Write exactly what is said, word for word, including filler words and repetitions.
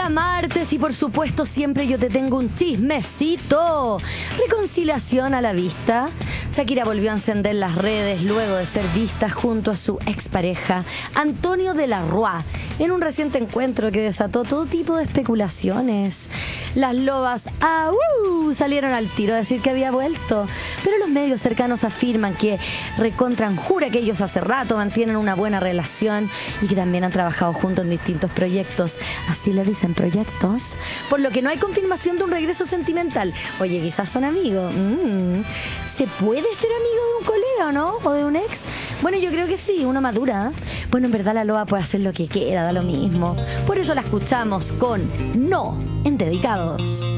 Día martes y por supuesto siempre yo te tengo un chismecito. Reconciliación a la vista. Shakira volvió a encender las redes luego de ser vista junto a su expareja Antonio de la Rúa en un reciente encuentro que desató todo tipo de especulaciones. Las lobas ah, uh, salieron al tiro a decir que había vuelto, pero los medios cercanos afirman que recontranjura que ellos hace rato mantienen una buena relación y que también han trabajado juntos en distintos proyectos. Así le dicen, proyectos, por lo que no hay confirmación de un regreso sentimental. Oye, quizás son amigos. Mm. ¿Se puede ser amigo de un colega o no? ¿O de un ex? Bueno, yo creo que sí, uno madura. Bueno, en verdad la loba puede hacer lo que quiera, da lo mismo. Por eso la escuchamos con No en Dedicados.